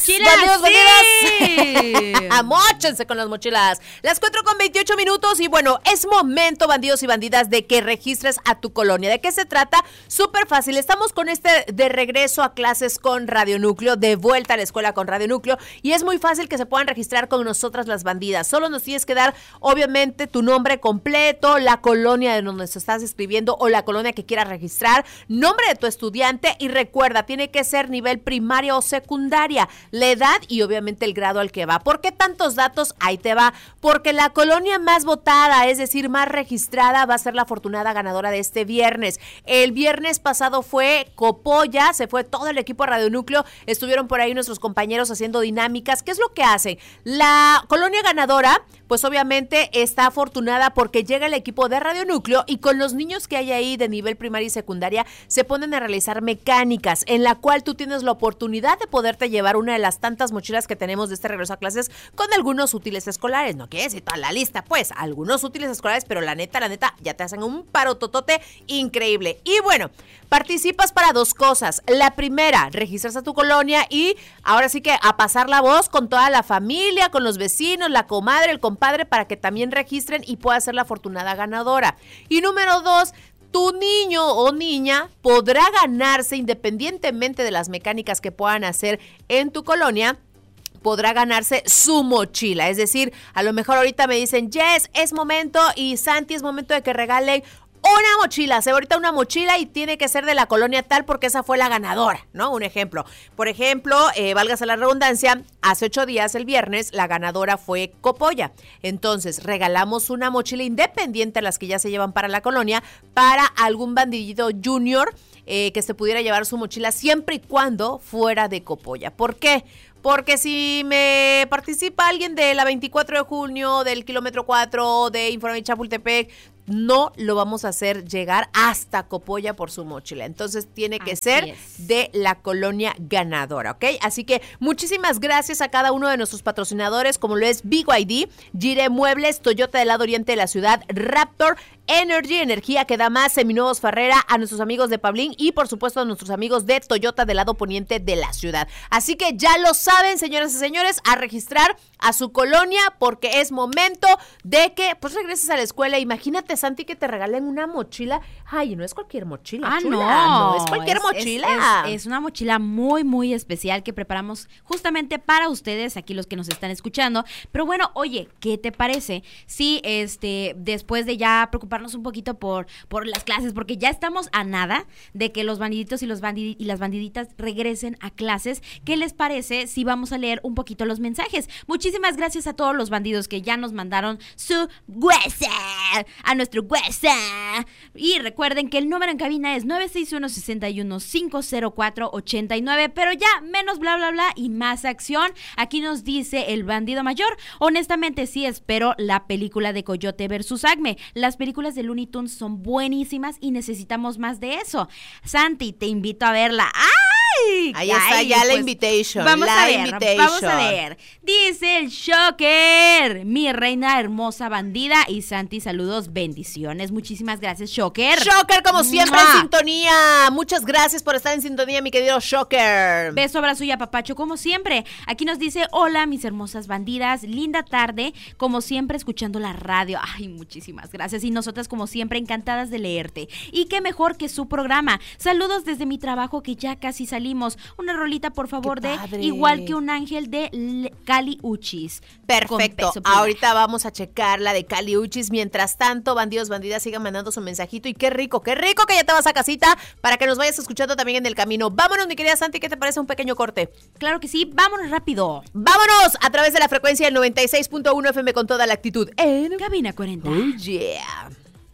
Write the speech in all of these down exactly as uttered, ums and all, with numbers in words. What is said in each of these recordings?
¡Mochilas! ¡Bandidos, bandidas! ¡Móchense con las mochilas! Las cuatro con veintiocho minutos y bueno, es momento, bandidos y bandidas, de que registres a tu colonia. ¿De qué se trata? Súper fácil. Estamos con este de regreso a clases con Radio Núcleo, de vuelta a la escuela con Radio Núcleo, y es muy fácil que se puedan registrar con nosotras las bandidas. Solo nos tienes que dar, obviamente, tu nombre completo, la colonia de donde te estás escribiendo o la colonia que quieras registrar, nombre de tu estudiante y recuerda, tiene que ser nivel primaria o secundaria, la edad y obviamente el grado al que va. ¿Por qué tantos datos? Ahí te va. Porque la colonia más votada, es decir, más registrada, va a ser la afortunada ganadora de este viernes. El viernes pasado fue Copolla, se fue todo el equipo de Radio Núcleo, estuvieron por ahí nuestros compañeros haciendo dinámicas. ¿Qué es lo que hacen? La colonia ganadora, pues obviamente está afortunada porque llega el equipo de Radio Núcleo y con los niños que hay ahí de nivel primaria y secundaria se ponen a realizar mecánicas, en la cual tú tienes la oportunidad de poderte llevar una de las tantas mochilas que tenemos de este regreso a clases con algunos útiles escolares. No quiere decir toda la lista, pues, algunos útiles escolares, pero la neta, la neta, ya te hacen un parototote increíble. Y bueno, participas para dos cosas. La primera, registras a tu colonia y ahora sí que a pasar la voz con toda la familia, con los vecinos, la comadre, el compadre, para que también registren y pueda ser la afortunada ganadora. Y número dos, tu niño o niña podrá ganarse, independientemente de las mecánicas que puedan hacer en tu colonia, podrá ganarse su mochila. Es decir, a lo mejor ahorita me dicen, Jess, es momento, y Santi, es momento de que regalen una mochila, se ve ahorita una mochila y tiene que ser de la colonia tal porque esa fue la ganadora, ¿no? Un ejemplo. Por ejemplo, eh, válgase la redundancia, hace ocho días, el viernes, la ganadora fue Copolla. Entonces, regalamos una mochila independiente a las que ya se llevan para la colonia, para algún bandidito junior eh, que se pudiera llevar su mochila siempre y cuando fuera de Copolla. ¿Por qué? Porque si me participa alguien de la veinticuatro de junio, del kilómetro cuatro, de Infonavit Chapultepec, no lo vamos a hacer llegar hasta Copolla por su mochila. Entonces tiene que Así ser es. de la colonia ganadora, ¿ok? Así que muchísimas gracias a cada uno de nuestros patrocinadores, como lo es B Y D, Gire Muebles, Toyota del lado oriente de la ciudad, Raptor, Energy, energía que da más, Seminuevos Ferrera, a nuestros amigos de Pablín y por supuesto a nuestros amigos de Toyota del lado poniente de la ciudad. Así que ya lo saben, señoras y señores, a registrar a su colonia porque es momento de que pues regreses a la escuela. Imagínate, Santi, que te regalen una mochila. Ay, no es cualquier mochila. Ah, chula. no. No es cualquier es, mochila. Es, es, es una mochila muy, muy especial que preparamos justamente para ustedes, aquí los que nos están escuchando. Pero bueno, oye, ¿qué te parece si este después de ya preocuparnos un poquito por, por las clases, porque ya estamos a nada de que los bandiditos y, los bandid- y las bandiditas regresen a clases, ¿qué les parece si vamos a leer un poquito los mensajes? Muchísimas gracias a todos los bandidos que ya nos mandaron su WhatsApp, a nuestro WhatsApp. Y recuerden que el número en cabina es nueve seis uno, seis uno, cinco cero cuatro, ocho nueve, pero ya menos bla bla bla y más acción. Aquí nos dice el bandido mayor, honestamente sí espero la película de Coyote versus Acme. Las películas de Looney Tunes son buenísimas y necesitamos más de eso. Santi, te invito a verla. ¡Ay! Ahí está Ay, ya pues, la invitation. Vamos la a ver, invitation. vamos a ver. Dice el Shocker, mi reina hermosa bandida. Y Santi, saludos, bendiciones. Muchísimas gracias, Shocker. Shocker, como siempre, ¡Mua! en sintonía. Muchas gracias por estar en sintonía, mi querido Shocker. Beso, abrazo y apapacho, como siempre. Aquí nos dice, hola, mis hermosas bandidas. Linda tarde, como siempre, escuchando la radio. Ay, muchísimas gracias. Y nosotras, como siempre, encantadas de leerte. Y qué mejor que su programa. Saludos desde mi trabajo, que ya casi salimos. Una rolita, por favor, de Igual que un ángel de L- Kali Uchis. Perfecto. Ahorita vamos a checar la de Kali Uchis. Mientras tanto, bandidos, bandidas, sigan mandando su mensajito. Y qué rico, qué rico que ya te vas a casita para que nos vayas escuchando también en el camino. Vámonos, mi querida Santi, ¿qué te parece un pequeño corte? Claro que sí, vámonos rápido. Vámonos a través de la frecuencia del noventa y seis punto uno F M con toda la actitud en Cabina cuarenta. Oh, yeah.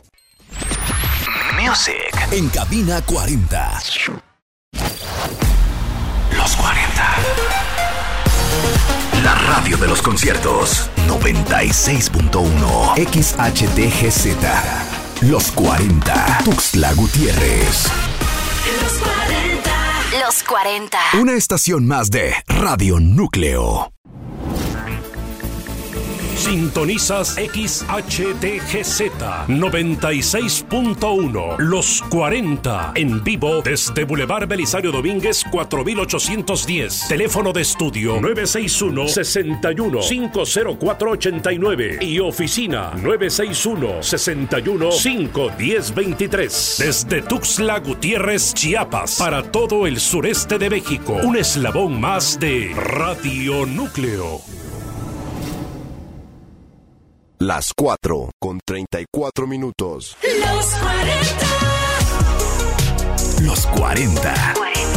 Music en Cabina cuarenta. Los cuarenta. La radio de los conciertos. noventa y seis punto uno X H T G Z. Los cuarenta. Tuxtla Gutiérrez. Los cuarenta. Los cuarenta. Una estación más de Radio Núcleo. Sintonizas X H T G Z noventa y seis punto uno. Los cuarenta. En vivo desde Boulevard Belisario Domínguez cuatro mil ochocientos diez. Teléfono de estudio nueve seis uno, seis uno, cinco cero cuatro ocho nueve y oficina nueve seis uno, seis uno, cinco uno cero dos tres. Desde Tuxtla Gutiérrez, Chiapas, para todo el sureste de México. Un eslabón más de Radio Núcleo. Las cuatro con treinta y cuatro minutos. Los cuarenta. Los cuarenta.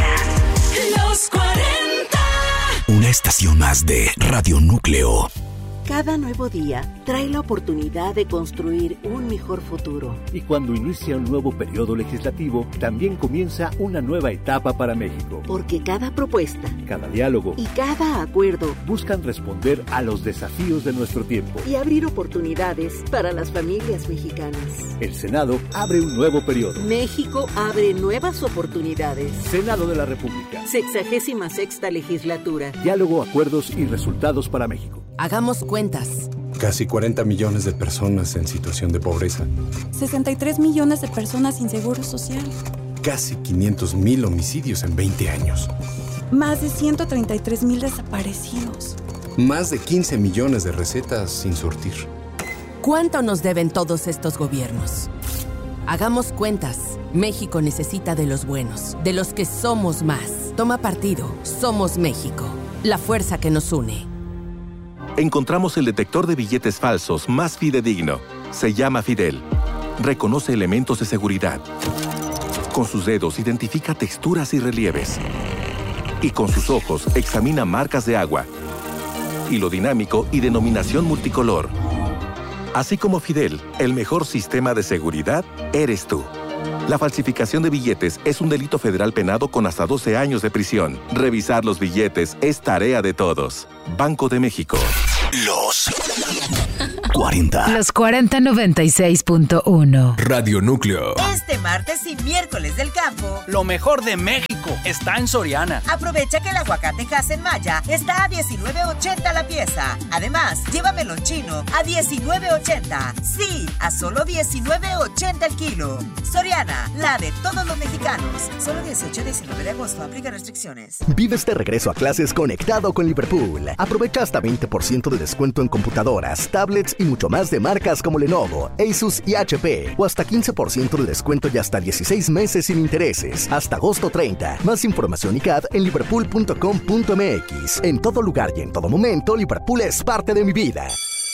Los cuarenta. Una estación más de Radio Núcleo. Cada nuevo día trae la oportunidad de construir un mejor futuro. Y cuando inicia un nuevo periodo legislativo, también comienza una nueva etapa para México. Porque cada propuesta, cada diálogo y cada acuerdo buscan responder a los desafíos de nuestro tiempo y abrir oportunidades para las familias mexicanas. El Senado abre un nuevo periodo. México abre nuevas oportunidades. Senado de la República. Sexagésima sexta legislatura. Diálogo, acuerdos y resultados para México. Hagamos cuentas. Casi cuarenta millones de personas en situación de pobreza. sesenta y tres millones de personas sin seguro social. Casi quinientos mil homicidios en veinte años. Más de ciento treinta y tres mil desaparecidos. Más de quince millones de recetas sin surtir. ¿Cuánto nos deben todos estos gobiernos? Hagamos cuentas. México necesita de los buenos, de los que somos más. Toma partido. Somos México. La fuerza que nos une. Encontramos el detector de billetes falsos más fidedigno. Se llama Fidel. Reconoce elementos de seguridad. Con sus dedos identifica texturas y relieves. Y con sus ojos examina marcas de agua. Hilo dinámico y denominación multicolor. Así como Fidel, el mejor sistema de seguridad eres tú. La falsificación de billetes es un delito federal penado con hasta doce años de prisión. Revisar los billetes es tarea de todos. Banco de México. Los cuarenta. Los cuarenta noventa y seis punto uno. Radio Núcleo. Este martes y miércoles del campo, lo mejor de México está en Soriana. Aprovecha que el aguacate Hass Maya está a diecinueve ochenta la pieza. Además, llévamelo chino a diecinueve ochenta. Sí, a solo diecinueve ochenta el kilo. Soriana, la de todos los mexicanos. Solo dieciocho y diecinueve de agosto. Aplica restricciones. Vive este regreso a clases conectado con Liverpool. Aprovecha hasta veinte por ciento de descuento en computadoras, tablets y mucho más de marcas como Lenovo, Asus y H P. O hasta quince por ciento de descuento y hasta dieciséis meses sin intereses. Hasta agosto treinta. Más información y C A D en liverpool punto com punto m x. En todo lugar y en todo momento, Liverpool es parte de mi vida.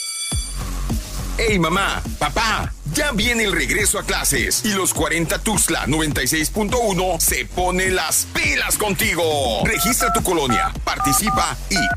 ¡Hey, mamá! ¡Papá! Ya viene el regreso a clases y los cuarenta Tuxtla noventa y seis punto uno se pone las pilas contigo. Registra tu colonia, participa y